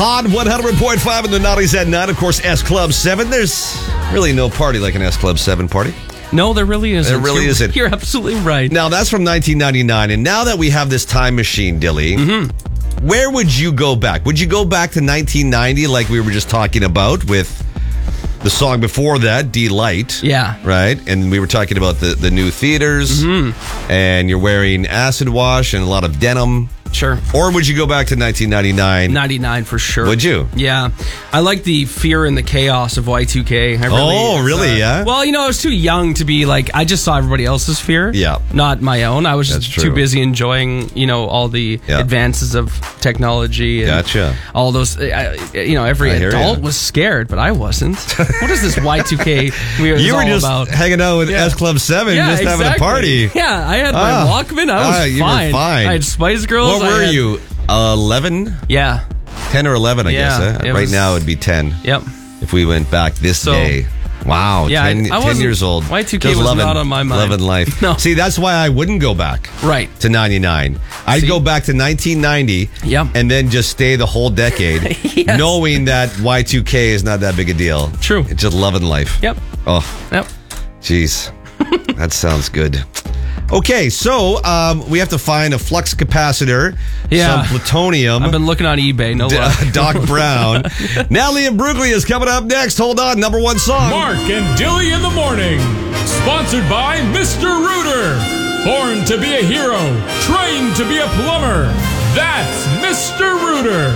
On 100.5 in the Naughties at 9, of course, S Club 7. There's really no party like an S Club 7 party. No, there really isn't. There really isn't. You're absolutely right. Now, that's from 1999, and now that we have this time machine, Dilly, where would you go back? Would you go back to 1990 like we were just talking about with the song before that, Delight? Yeah. Right? And we were talking about the new theaters, and you're wearing acid wash and a lot of denim. Sure. Or would you go back to 1999? 99 for sure. Would you? Yeah. I like the fear and the chaos of Y2K. Really? Yeah? Well, I was too young to be like, I just saw everybody else's fear. Yeah. Not my own. I was just too busy enjoying, all the advances of technology. And Gotcha. all those, every adult was scared, but I wasn't. What is this Y2K You were just about? hanging out with S Club 7, just having a party. Yeah, I had my Walkman. I was you fine. were fine. I had Spice Girls. What were you? 11? Yeah. 10 or 11, I guess. Right now it'd be 10. Yep. If we went back this day. Wow. Yeah, 10 years old. Y2K just was not on my mind. Loving life. No. See, that's why I wouldn't go back. Right. To 99. I'd go back to 1990. Yep. And then just stay the whole decade. Yes. Knowing that Y2K is not that big a deal. True. It's just loving life. Yep. Oh. Yep. Jeez. That sounds good. Okay, so we have to find a flux capacitor, some plutonium. I've been looking on eBay. No luck. Doc Brown. Natalie and Brooklyn is coming up next. Hold on, number one song. Mark and Dilly in the morning. Sponsored by Mr. Rooter. Born to be a hero. Trained to be a plumber. That's Mr. Rooter.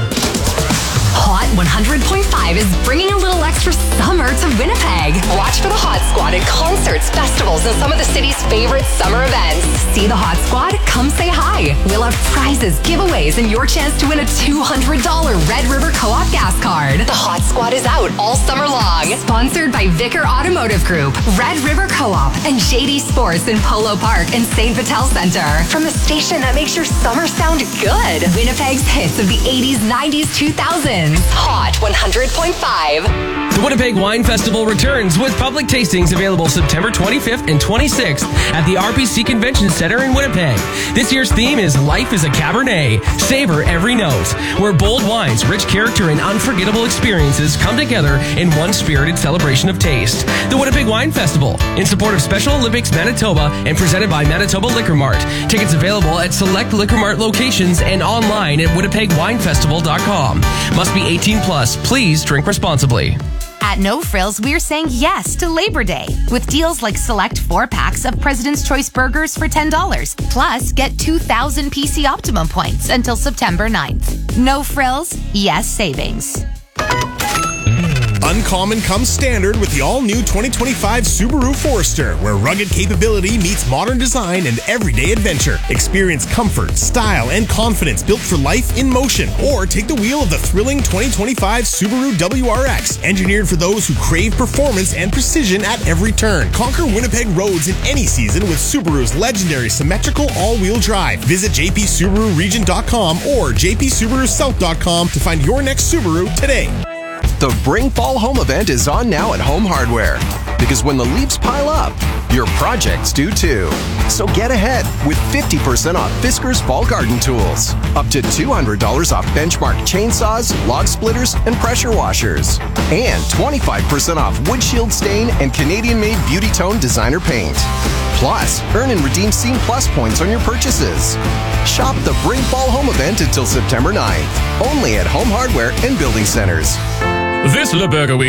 Hot 100.5 is bringing a little extra summer to Winnipeg. Watch for the Hot Squad at concerts, festivals, and some of the city's favorite summer events. See the Hot Squad? Come say hi. We'll have prizes, giveaways, and your chance to win a $200 Red River Co-op gas card. The Hot Squad is out all summer long. Sponsored by Vicar Automotive Group, Red River Co-op, and JD Sports in Polo Park and St. Vital Center. From the station that makes your summer sound good. Winnipeg's hits of the 80s, 90s, 2000s. Hot 100.5. The Winnipeg Wine Festival returns with public tastings available September 25th and 26th at the RBC Convention Center in Winnipeg. This year's theme is Life is a Cabernet. Savor every note, where bold wines, rich character, and unforgettable experiences come together in one spirited celebration of taste. The Winnipeg Wine Festival, in support of Special Olympics Manitoba and presented by Manitoba Liquor Mart. Tickets available at select Liquor Mart locations and online at winnipegwinefestival.com. Must be 18 plus. Please drink responsibly. At No Frills, we're saying yes to Labor Day with deals like select 4-packs of President's Choice burgers for $10. Plus, get 2,000 PC Optimum points until September 9th. No Frills, yes savings. Uncommon comes standard with the all-new 2025 Subaru Forester, where rugged capability meets modern design and everyday adventure. Experience comfort, style, and confidence built for life in motion. Or take the wheel of the thrilling 2025 Subaru WRX, engineered for those who crave performance and precision at every turn. Conquer Winnipeg roads in any season with Subaru's legendary symmetrical all-wheel drive. Visit jpsubaruregion.com or jpsubarusouth.com to find your next Subaru today. The Bring Fall Home event is on now at Home Hardware. Because when the leaves pile up, your projects do too. So get ahead with 50% off Fiskars Fall Garden Tools. Up to $200 off Benchmark chainsaws, log splitters, and pressure washers. And 25% off Wood Shield Stain and Canadian-made Beauty Tone designer paint. Plus, earn and redeem Scene Plus points on your purchases. Shop the Bring Fall Home event until September 9th. Only at Home Hardware and Building Centers. This Le Burger Week